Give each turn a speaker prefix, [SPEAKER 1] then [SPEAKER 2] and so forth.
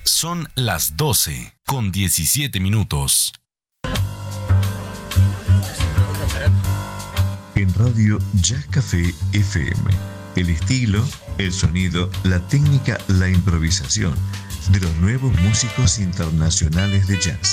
[SPEAKER 1] Son las 12:17.
[SPEAKER 2] En Radio Jazz Café FM, el estilo, el sonido, la técnica, la improvisación de los nuevos músicos internacionales de jazz.